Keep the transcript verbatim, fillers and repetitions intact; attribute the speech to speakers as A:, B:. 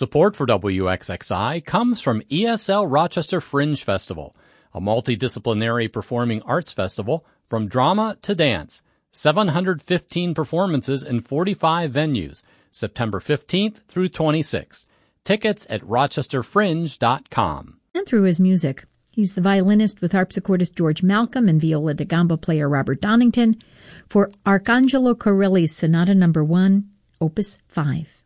A: Support for W X X I comes from E S L Rochester Fringe Festival, a multidisciplinary performing arts festival from drama to dance. seven hundred fifteen performances in forty-five venues, September fifteenth through twenty-sixth. Tickets at rochester fringe dot com.
B: And through his music. He's the violinist with harpsichordist George Malcolm and viola da gamba player Robert Donington for Arcangelo Corelli's Sonata Number one, Opus five.